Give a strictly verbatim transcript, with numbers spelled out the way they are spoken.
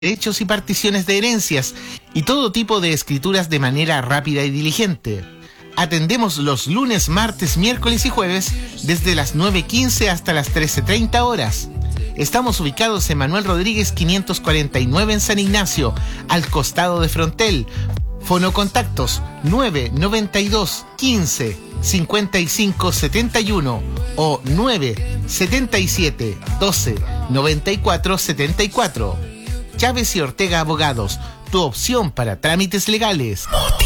derechos y particiones de herencias y todo tipo de escrituras de manera rápida y diligente. Atendemos los lunes, martes, miércoles y jueves desde las nueve quince hasta las trece treinta horas. Estamos ubicados en Manuel Rodríguez quinientos cuarenta y nueve en San Ignacio, al costado de Frontel. Fonocontactos nueve noventa y dos quince cincuenta y cinco setenta y uno o nueve setenta y siete doce noventa y cuatro setenta y cuatro. Chávez y Ortega Abogados, tu opción para trámites legales.